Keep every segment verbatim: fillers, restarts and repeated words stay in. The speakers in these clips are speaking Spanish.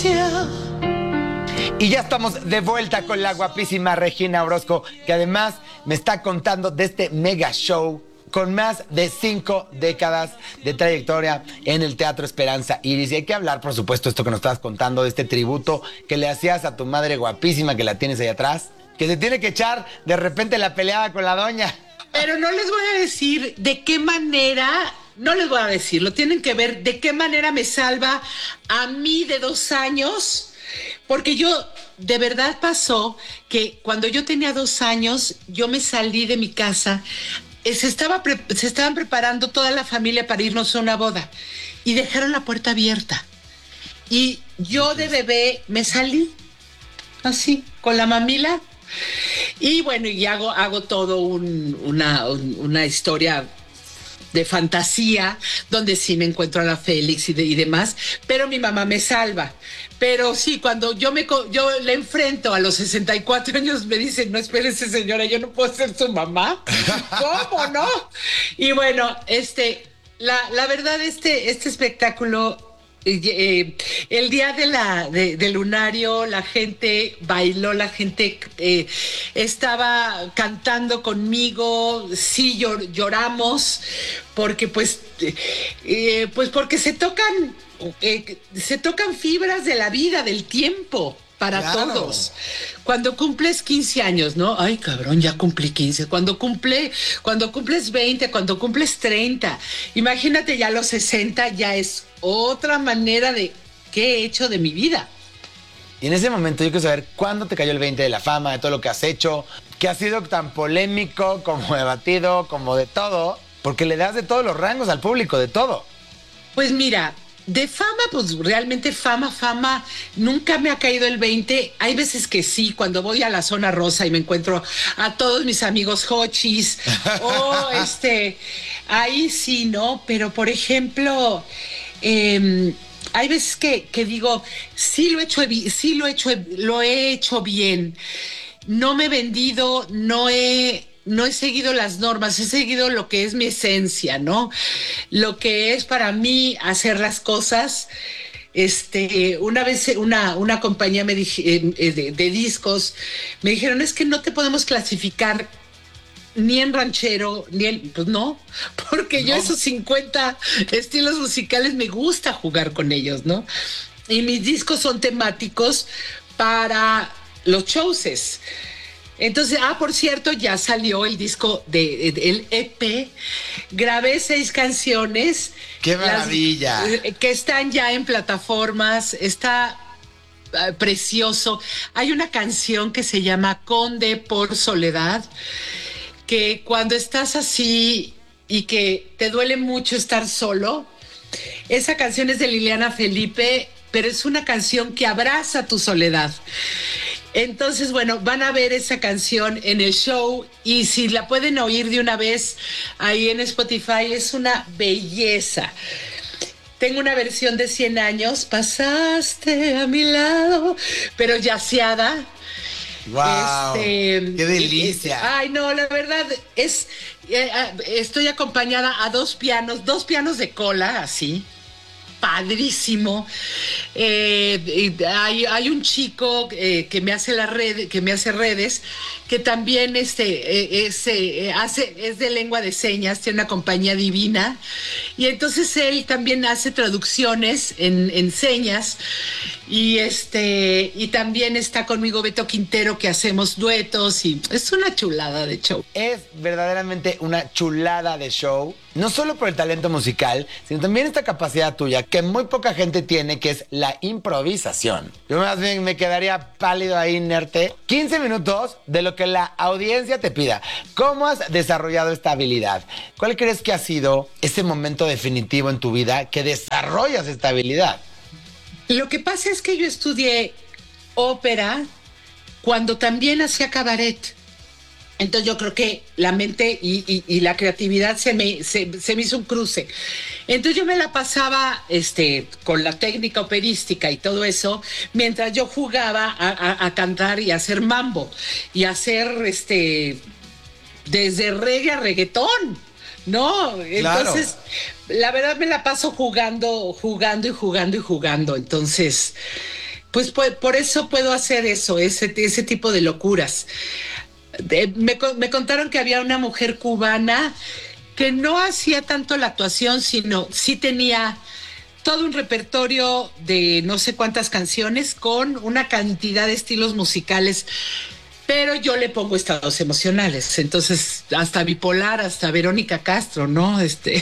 distancia. Y ya estamos de vuelta con la guapísima Regina Orozco, que además me está contando de este mega show con más de cinco décadas de trayectoria en el Teatro Esperanza Iris. Y hay que hablar, por supuesto, esto que nos estabas contando, de este tributo que le hacías a tu madre guapísima, que la tienes ahí atrás, que se tiene que echar de repente la peleada con la doña. Pero no les voy a decir de qué manera, no les voy a decir, lo tienen que ver, de qué manera me salva a mí de dos años. Porque yo, de verdad pasó que cuando yo tenía dos años, yo me salí de mi casa, eh, se, estaba pre- se estaban preparando toda la familia para irnos a una boda y dejaron la puerta abierta. Y yo de bebé me salí, así, con la mamila. Y bueno, y hago, hago todo un, una, un, una historia de fantasía, donde sí me encuentro a la Félix y, de, y demás, pero mi mamá me salva. Pero sí, cuando yo me yo le enfrento a los sesenta y cuatro años, me dicen, no, espérese señora, yo no puedo ser su mamá. ¿Cómo no? Y bueno, este, la, la verdad, este, este espectáculo, Eh, el día de la, de, del lunario, la gente bailó, la gente eh, estaba cantando conmigo, sí llor, lloramos, porque pues, eh, pues porque se tocan, eh, se tocan fibras de la vida, del tiempo. Para claro. Todos. Cuando cumples quince años, ¿no? Ay, cabrón, ya cumplí quince. Cuando cumple, cuando cumples veinte, cuando cumples treinta. Imagínate ya a los sesenta, ya es otra manera de qué he hecho de mi vida. Y en ese momento yo quiero saber cuándo te cayó el veinte de la fama, de todo lo que has hecho, que ha sido tan polémico, como debatido, como de todo, porque le das de todos los rangos al público, de todo. Pues mira, de fama, pues realmente fama, fama, nunca me ha caído el veinte. Hay veces que sí, cuando voy a la zona rosa y me encuentro a todos mis amigos hochis, o este, ahí sí, ¿no? Pero por ejemplo, eh, hay veces que, que digo, sí lo he hecho, sí lo he hecho, lo he hecho bien. No me he vendido, no he... No he seguido las normas, he seguido lo que es mi esencia, ¿no? Lo que es para mí hacer las cosas. Este, una vez una, una compañía me dije, eh, de, de discos me dijeron, es que no te podemos clasificar ni en ranchero, ni en... Pues no, porque no. Yo esos cincuenta estilos musicales me gusta jugar con ellos, ¿no? Y mis discos son temáticos para los shows. Entonces, ah, por cierto, ya salió el disco de, de el E P. Grabé seis canciones. ¡Qué maravilla! Las, que están ya en plataformas. Está uh, precioso. Hay una canción que se llama Conde por Soledad, que cuando estás así y que te duele mucho estar solo, esa canción es de Liliana Felipe, pero es una canción que abraza tu soledad. Entonces, bueno, van a ver esa canción en el show y si la pueden oír de una vez ahí en Spotify, es una belleza. Tengo una versión de cien años, pasaste a mi lado, pero yaceada. ¡Wow! Este, ¡qué delicia! Eh, ay, no, la verdad es, eh, estoy acompañada a dos pianos, dos pianos de cola, así. Padrísimo. Eh, hay, hay un chico eh, que me hace la red, que me hace redes, que también este, eh, es, eh, hace, es de lengua de señas, tiene una compañía divina, y entonces él también hace traducciones en, en señas, y este, y también está conmigo Beto Quintero, que hacemos duetos, y es una chulada de show. Es verdaderamente una chulada de show, no solo por el talento musical, sino también esta capacidad tuya, que muy poca gente tiene, que es la improvisación. Yo más bien me quedaría pálido ahí, inerte. quince minutos de lo que la audiencia te pida. ¿Cómo has desarrollado esta habilidad? ¿Cuál crees que ha sido ese momento definitivo en tu vida que desarrollas esta habilidad? Lo que pasa es que yo estudié ópera cuando también hacía cabaret. Entonces yo creo que la mente y, y, y la creatividad se me, se, se me hizo un cruce. Entonces yo me la pasaba este, con la técnica operística y todo eso, mientras yo jugaba a, a, a cantar y a hacer mambo y a hacer este, desde reggae a reggaetón, ¿no? Entonces, claro. La verdad me la paso jugando, jugando y jugando y jugando. Entonces, pues por, por eso puedo hacer eso, ese, ese tipo de locuras. De, me, me contaron que había una mujer cubana que no hacía tanto la actuación, sino sí tenía todo un repertorio de no sé cuántas canciones con una cantidad de estilos musicales, pero yo le pongo estados emocionales, entonces hasta bipolar, hasta Verónica Castro, ¿no? Este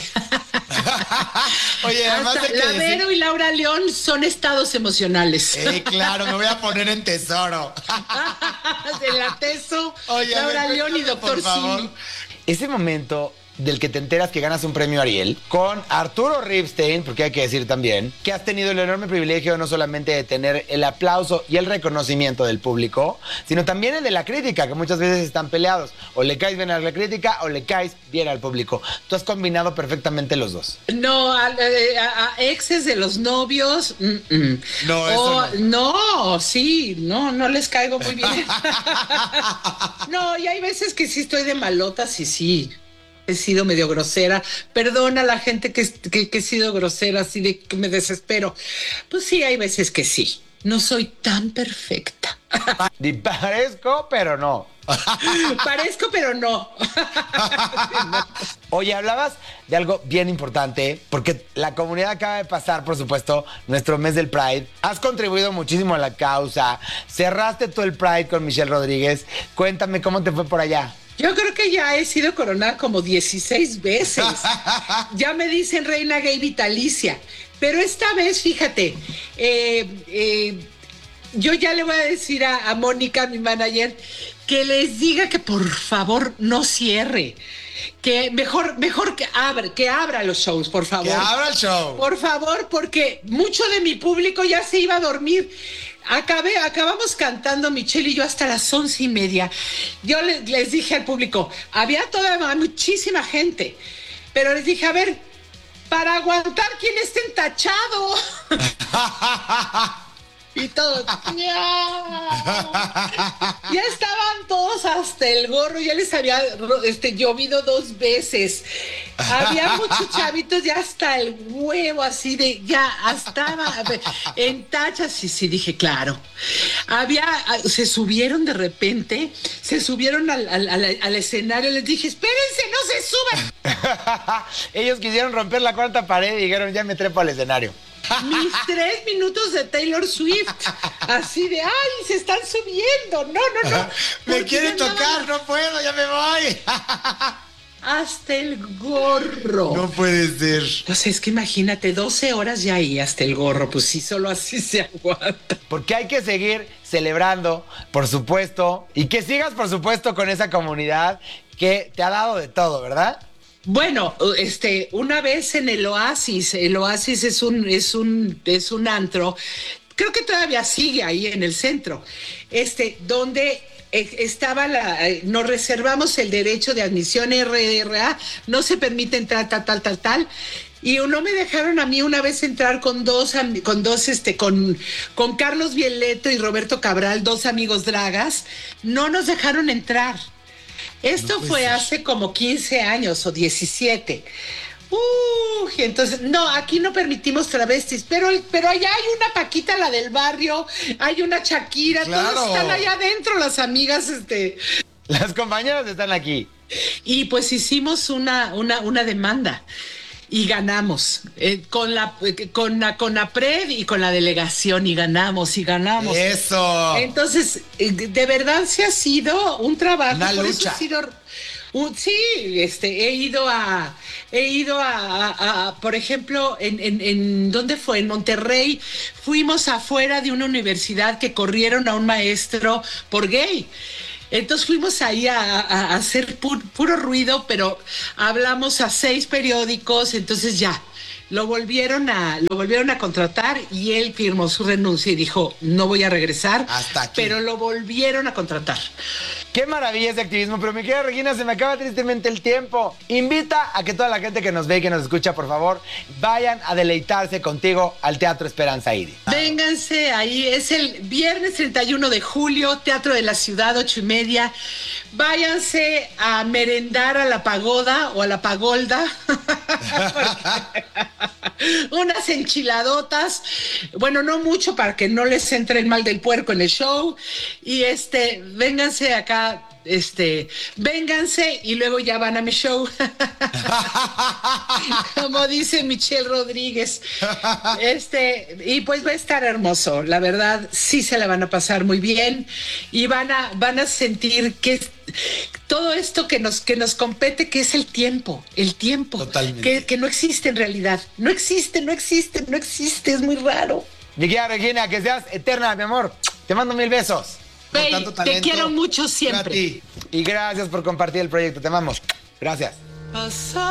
Oye, además hasta de que la decir... Vero y Laura León son estados emocionales. Eh, claro, me voy a poner en tesoro. De la Teso, Oye, Laura me- León y Doctor por favor. Simi. Ese momento del que te enteras que ganas un premio Ariel con Arturo Ripstein, porque hay que decir también que has tenido el enorme privilegio no solamente de tener el aplauso y el reconocimiento del público, sino también el de la crítica, que muchas veces están peleados. O le caes bien a la crítica o le caes bien al público. Tú has combinado perfectamente los dos. No, a, a- a exes de los novios. mm, mm. No, eso O- no, sí, no, no les caigo muy bien. No, y hay veces que sí estoy de malotas y sí. He sido medio grosera. Perdona a la gente que, que, que he sido grosera, así de que me desespero. Pues sí, hay veces que sí. No soy tan perfecta. Ni parezco, pero no. Parezco, pero no. Oye, hablabas de algo bien importante, porque la comunidad acaba de pasar, por supuesto, nuestro mes del Pride. Has contribuido muchísimo a la causa. Cerraste tú el Pride con Michelle Rodríguez. Cuéntame cómo te fue por allá. Yo creo que ya he sido coronada como dieciséis veces. Ya me dicen reina gay vitalicia. Pero esta vez, fíjate, eh, eh, yo ya le voy a decir a, a Mónica, mi manager, que les diga que por favor no cierre. Que mejor, mejor que abra, que abra los shows, por favor. Que abra el show. Por favor, porque mucho de mi público ya se iba a dormir. Acabé, acabamos cantando Michelle y yo hasta las once y media. Yo les, les dije al público, había todavía muchísima gente, pero les dije, a ver, para aguantar quién está entachado. Y todos, ya. Ya estaban todos hasta el gorro, ya les había este, llovido dos veces. Había muchos chavitos ya hasta el huevo, así de, ya, estaba en tachas. Y sí, dije, claro. Había, se subieron de repente, se subieron al, al, al, al escenario, les dije, espérense, no se suban. Ellos quisieron romper la cuarta pared y dijeron, ya me trepo al escenario. Mis tres minutos de Taylor Swift, así de, ay, se están subiendo, no, no, no. Me quieren tocar, no puedo, ya me voy. Hasta el gorro. No puede ser. Pues es que imagínate, doce horas ya ahí hasta el gorro, pues sí, solo así se aguanta. Porque hay que seguir celebrando, por supuesto, y que sigas, por supuesto, con esa comunidad que te ha dado de todo, ¿verdad? Bueno, este, una vez en el Oasis, el Oasis es un, es un, es un antro, creo que todavía sigue ahí en el centro, este, donde estaba la, nos reservamos el derecho de admisión R R A, no se permite entrar tal, tal, tal, tal. Y no me dejaron a mí una vez entrar con dos, con dos, este, con, con Carlos Violeto y Roberto Cabral, dos amigos dragas, no nos dejaron entrar. Esto no fue hace como quince años o diecisiete. Uh, y entonces, no, aquí no permitimos travestis, pero, pero allá hay una Paquita, la del barrio, hay una Shakira, claro. Todos están allá adentro, las amigas, este. Las compañeras están aquí. Y pues hicimos una, una, una demanda. Y ganamos, eh, con la con la CONAPRED y con la delegación, y ganamos, y ganamos. ¡Eso! Entonces, eh, de verdad se ha sido un trabajo. Una por lucha. Eso ha sido, un, sí, este, he ido a, he ido a, a, a por ejemplo, en, en, en, ¿dónde fue? En Monterrey, fuimos afuera de una universidad que corrieron a un maestro por gay. Entonces fuimos ahí a, a, a hacer pu puro ruido, pero hablamos a seis periódicos, entonces ya, lo volvieron a, lo volvieron a contratar y él firmó su renuncia y dijo, no voy a regresar, hasta aquí. Pero lo volvieron a contratar. Qué maravilla ese activismo, pero mi querida Regina, se me acaba tristemente el tiempo. Invita a que toda la gente que nos ve y que nos escucha, por favor, vayan a deleitarse contigo al Teatro Esperanza Iris. Vénganse ahí, es el viernes treinta y uno de julio, Teatro de la Ciudad, ocho y media. Váyanse a merendar a la pagoda o a la pagolda. porque, unas enchiladotas, bueno, no mucho para que no les entre el mal del puerco en el show, y este, vénganse acá, este, vénganse y luego ya van a mi show. Como dice Michelle Rodríguez. Este, y pues va a estar hermoso, la verdad, sí se la van a pasar muy bien y van a, van a sentir que todo esto que nos, que nos compete, que es el tiempo, el tiempo, Totalmente. que, que no existe en realidad, no existe, no existe, no existe, es muy raro. Mi querida Regina, que seas eterna, mi amor. Te mando mil besos. Bey, Con tanto te talento. quiero mucho Yo a siempre. ti. Y gracias por compartir el proyecto. Te amamos. Gracias.